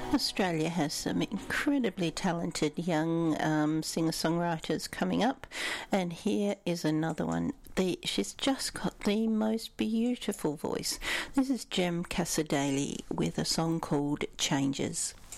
Australia has some incredibly talented young singer-songwriters coming up, and here is another one. She's just got the most beautiful voice. This is Jem Cassar-Daley with a song called Changes.